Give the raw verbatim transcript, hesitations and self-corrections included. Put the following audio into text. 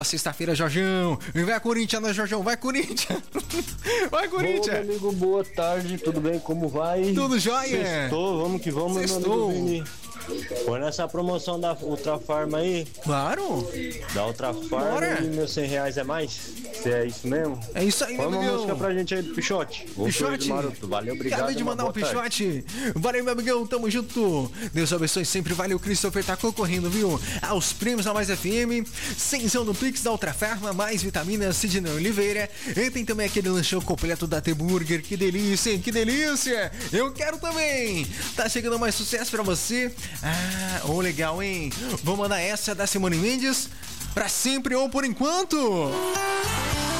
Sexta-feira, Jorjão. Vai, Corinthians, né, Jorjão? Vai, Corinthians. Vai, Corinthians. Ô, meu amigo, boa tarde. Tudo bem? Como vai? Tudo jóia. Sextou, vamos que vamos, Sextou. meu amigo Vini. Põe nessa promoção da Ultra Farma aí. Claro. Da Ultra Farma Bora. e meus cem reais é mais? Se é isso mesmo? É isso aí, Põe meu uma amigão. música pra gente aí do Pichote. Pichote. Maroto. Valeu, obrigado. Acabei de uma mandar um boa tarde. Pichote. Valeu, meu amigão, tamo junto. Deus abençoe sempre. Valeu, Christopher, tá concorrendo, viu? Aos prêmios da Mais F M. Cenzão do Pix da Ultra Farma, mais vitaminas, Sidney Oliveira. E tem também aquele lanchão completo da T-Burger. Que delícia, hein? Que delícia. Eu quero também. Tá chegando mais sucesso pra você. Ah, ô, legal, hein? Vou mandar essa da Simone Mendes. Pra sempre ou por enquanto.